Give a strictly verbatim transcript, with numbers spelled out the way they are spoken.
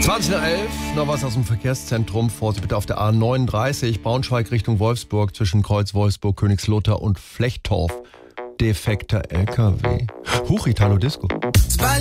zwanzig Uhr elf, noch was aus dem Verkehrszentrum. Vorsicht bitte auf der A neununddreißig, Braunschweig Richtung Wolfsburg, zwischen Kreuz Wolfsburg, Königslutter und Flechtorf. Defekter L K W. Huch, Italo Disco.